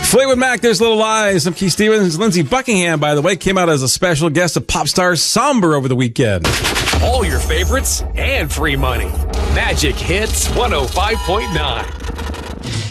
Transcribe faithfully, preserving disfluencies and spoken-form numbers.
Fleetwood Mac, There's Little Lies. I'm Keith Stevens. Lindsey Buckingham, by the way, came out as a special guest of pop star Somber over the weekend. All your favorites and free money. Magic Hits one oh five point nine.